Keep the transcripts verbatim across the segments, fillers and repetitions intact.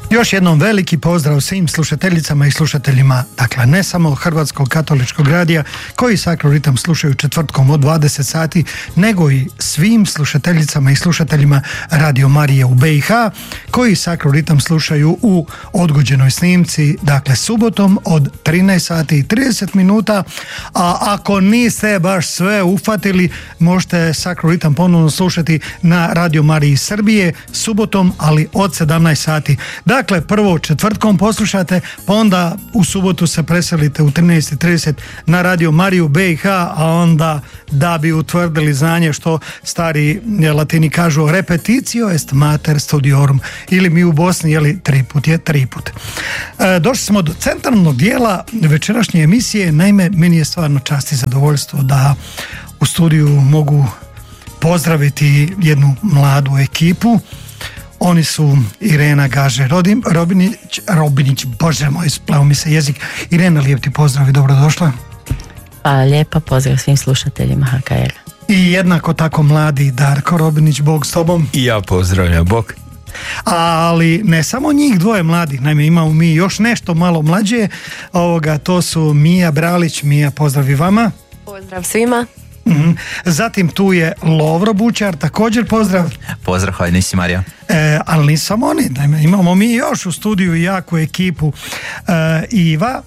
Još jednom veliki pozdrav svim slušateljicama i slušateljima, dakle ne samo Hrvatskog katoličkog radija koji Sakro Ritam slušaju četvrtkom od dvadeset sati, nego i svim slušateljicama i slušateljima Radio Marije u B i H koji Sakro Ritam slušaju u odgođenoj snimci, dakle subotom od trinaest sati i trideset minuta, a ako niste baš sve ufatili, možete Sakro Ritam ponovno slušati na Radio Mariji Srbije subotom, ali od sedamnaest sati. Dakle, prvo četvrtkom poslušate, pa onda u subotu se preselite u trinaest i trideset na Radio Mariju B i H, a onda da bi utvrdili znanje što stari latini kažu repetitio est mater studiorum, ili mi u Bosni, jeli tri put je tri put. E, došli smo do centralnog dijela večerašnje emisije, naime meni je stvarno čast i zadovoljstvo da u studiju mogu pozdraviti jednu mladu ekipu. Oni su Irena Gaže Rodim, Robinić, Robinić, bože moj, spleo mi se jezik. Irena, lijep ti pozdrav i dobrodošla. Hvala lijepa, pozdrav svim slušateljima H K R. I jednako tako mladi Darko Robinić, Bog s tobom. I ja pozdravljam, Bog. Ali ne samo njih dvoje mladi, naime imamo mi još nešto malo mlađe, ovoga, to su Mija Bralić. Mija, pozdrav i vama. Pozdrav svima. Mm-hmm. Zatim tu je Lovro Bučar, također pozdrav. Pozdrav, hvala, nisi Marija. E, ali nisu samo oni, naime, imamo mi još u studiju jaku ekipu. E, Iva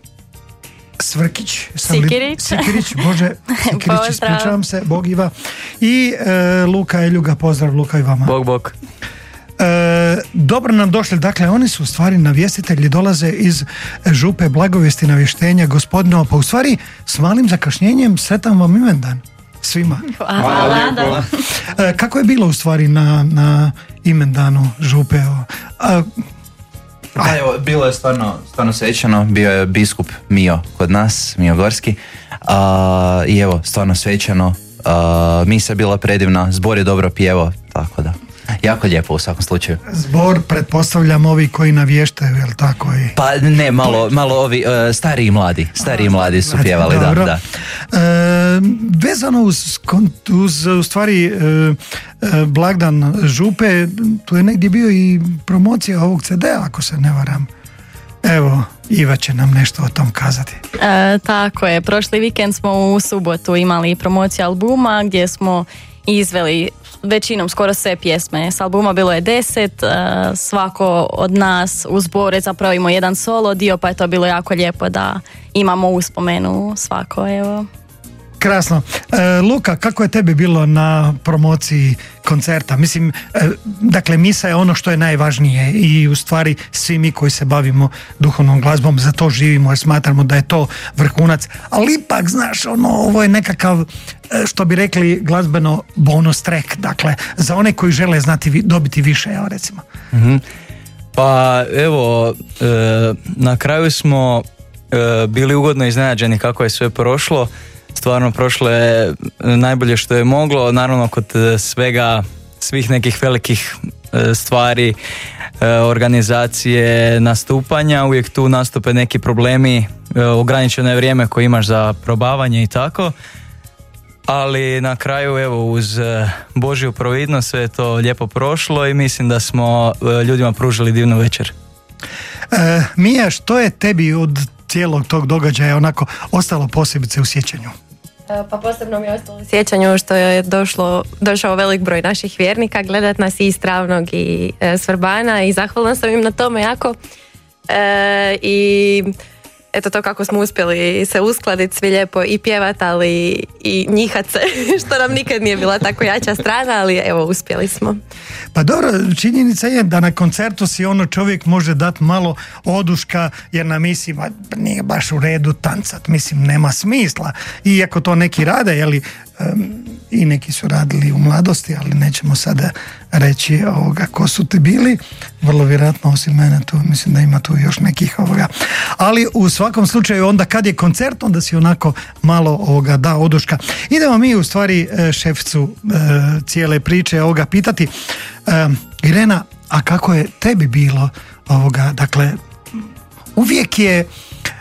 Svrkić, Sikirić, Sikirić, bože, Sikirić, ispričavam se, Bog Iva. I e, Luka Eljuga, pozdrav Luka i vama. Bog, Bog. E, dobro nam došli, dakle oni su u stvari navjestitelji, dolaze iz župe Blagovijesti navještenja Gospodinova, pa u stvari s malim zakašnjenjem sretan vam imendan svima. Hvala. Hvala. E, kako je bilo u stvari na, na imendanu župe? A, a evo, bilo je stvarno, stvarno svečano, bio je biskup Mio kod nas, Mio Gorski, a, i evo, stvarno svečano, a, misa je bila predivna, zbor je dobro pjevao, tako da. Jako lijepo u svakom slučaju. Zbor, pretpostavljam ovi koji navještaju, jel tako? I... Pa ne, malo, malo ovi uh, stariji i mladi, stariji i mladi su pjevali, da, da. E, vezano uz, uz u stvari e, blagdan župe, tu je negdje bio i promocija ovog ce de a, ako se ne varam. Evo, Iva će nam nešto o tom kazati. E, tako je, prošli vikend smo u subotu imali promociju albuma gdje smo izveli većinom skoro sve pjesme s albuma, bilo je deset, svako od nas u zboru zapravo imao jedan solo dio, pa je to bilo jako lijepo da imamo uspomenu svako, evo. Krasno. E, Luka, kako je tebi bilo na promociji koncerta? Mislim, e, dakle, misa je ono što je najvažnije i u stvari svi mi koji se bavimo duhovnom glazbom za to živimo jer smatramo da je to vrhunac, ali ipak, znaš, ono, ovo je nekakav, što bi rekli glazbeno, bonus track, dakle, za one koji žele znati, dobiti više, evo recimo. Mm-hmm. Pa, evo, e, na kraju smo e, bili ugodno iznenađeni kako je sve prošlo. Stvarno prošlo je najbolje što je moglo, naravno kod svega, svih nekih velikih stvari, organizacije, nastupanja, uvijek tu nastupe neki problemi, ograničeno je vrijeme koje imaš za probavanje i tako, ali na kraju evo uz Božju providnost sve je to lijepo prošlo i mislim da smo ljudima pružili divnu večer. E, Mija, što je tebi od cijelog tog događaja onako ostalo posebice u sjećanju? Pa posebno mi je ostalo u sjećanju što je došlo, došao velik broj naših vjernika gledat nas i iz Travnog i e, Svrbana i zahvalna sam im na tome jako. E, I eto to kako smo uspjeli se uskladiti svi lijepo i pjevat, ali i njihat se, što nam nikad nije bila tako jača strana, ali evo uspjeli smo. Pa dobro, činjenica je da na koncertu si ono čovjek može dati malo oduška jer na misiji nije baš u redu tancat, mislim nema smisla, iako to neki rade, jeli, um, i neki su radili u mladosti, ali nećemo sada reći ovoga ko su ti bili, vrlo vjerojatno osim mene tu, mislim da ima tu još nekih ovoga, ali u svakom slučaju onda kad je koncert onda si onako malo ovoga da oduška. Idemo mi u stvari šeficu e, cijele priče ovoga pitati. e, Irena, a kako je tebi bilo ovoga, dakle uvijek je e,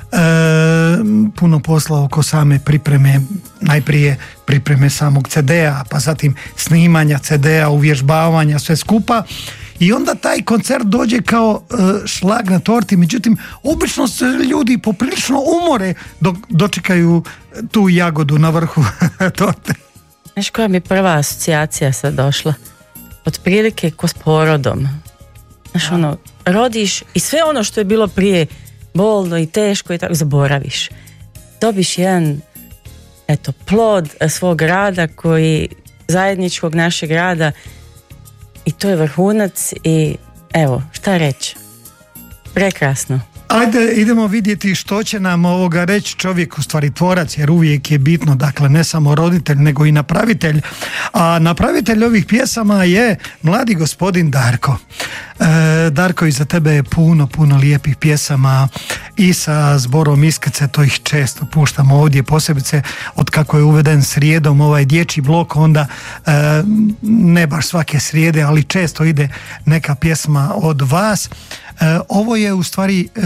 puno posla oko same pripreme, najprije pripreme samog ce de a, pa zatim snimanja ce de a, uvježbavanja, sve skupa i onda taj koncert dođe kao e, šlag na torti, međutim obično se ljudi poprilično umore dok dočekaju tu jagodu na vrhu torte. Znaš koja mi prva asocijacija sad došla? Otprilike ko s porodom. Znaš, ono, rodiš i sve ono što je bilo prije bolno i teško i tako zaboraviš. Dobiš jedan, eto, plod svog rada koji, zajedničkog našeg rada, i to je vrhunac i evo, šta reći? Prekrasno. Ajde, idemo vidjeti što će nam ovoga reći čovjek, u stvari tvorac, jer uvijek je bitno, dakle, ne samo roditelj, nego i napravitelj. A napravitelj ovih pjesama je mladi gospodin Darko. E, Darko, iza tebe je puno, puno lijepih pjesama i sa zborom Iskrice, to ih često puštamo ovdje, posebice od kako je uveden srijedom ovaj dječji blok, onda e, ne baš svake srijede, ali često ide neka pjesma od vas. E, ovo je u stvari e,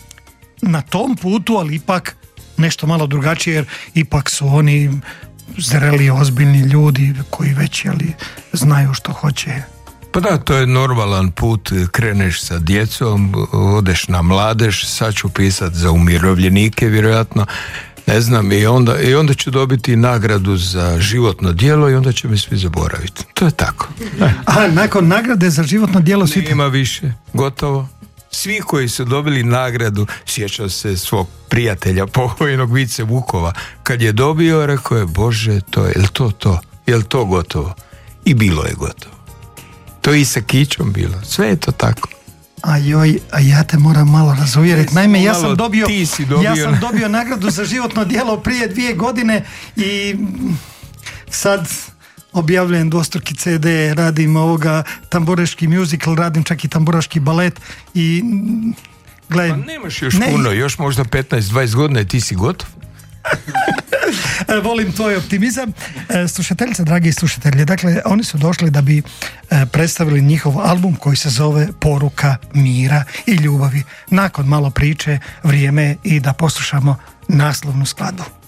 na tom putu, ali ipak nešto malo drugačije, jer ipak su oni zreli, ozbiljni ljudi koji već, jeli, znaju što hoće. Pa da, to je normalan put, kreneš sa djecom, odeš na mladež, sad ću pisat za umirovljenike vjerojatno, ne znam, i onda, i onda ću dobiti nagradu za životno djelo i onda će me svi zaboraviti. To je tako. A nakon nagrade za životno djelo svi... Nema više, gotovo. Svi koji su dobili nagradu, sjećam se svog prijatelja, pokojnog Vice Vukova, kad je dobio, rekao je, Bože, to je, jel to to? Jel to gotovo? I bilo je gotovo. To je i sa Kićom bilo. Sve je to tako. A joj, a ja te moram malo razuvjeriti. Naime, ja sam dobio, dobio ja sam dobio nagradu za životno djelo prije dvije godine i sad objavljujem dvostruki ce de, radim ovoga tamburaški musical, radim čak i tamburaški balet i gledaj... Pa nemaš još ne, puno, još možda petnaest dvadeset godina i ti si gotov. Volim tvoj optimizam. Slušateljice, dragi slušatelji, dakle, oni su došli da bi predstavili njihov album koji se zove Poruka mira i ljubavi. Nakon malo priče, vrijeme i da poslušamo naslovnu skladbu.